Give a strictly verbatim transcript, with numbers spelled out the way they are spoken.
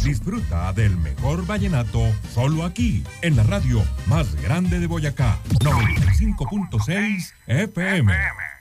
Disfruta del mejor vallenato solo aquí, en la radio más grande de Boyacá, noventa y cinco punto seis F M.